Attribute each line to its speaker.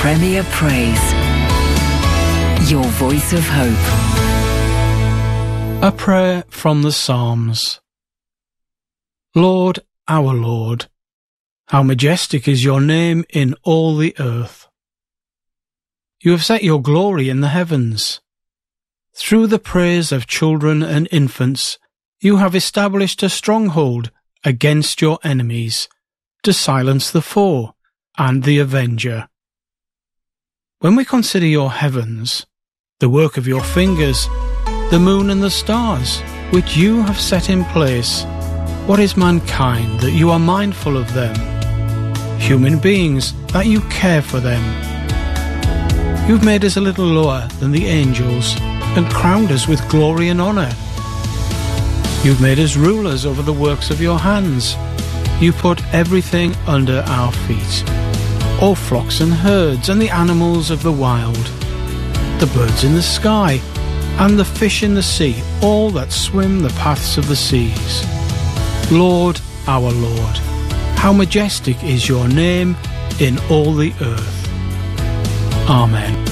Speaker 1: Premier Praise. Your voice of hope.
Speaker 2: A prayer from the Psalms. Lord, our Lord, how majestic is your name in all the earth. You have set your glory in the heavens. Through the praise of children and infants, you have established a stronghold against your enemies, to silence the foe and the avenger. When we consider your heavens, the work of your fingers, the moon and the stars, which you have set in place, what is mankind that you are mindful of them? Human beings that you care for them. You've made us a little lower than the angels and crowned us with glory and honour. You've made us rulers over the works of your hands. You put everything under our feet, all flocks and herds and the animals of the wild, the birds in the sky and the fish in the sea, all that swim the paths of the seas. Lord, our Lord, how majestic is your name in all the earth. Amen.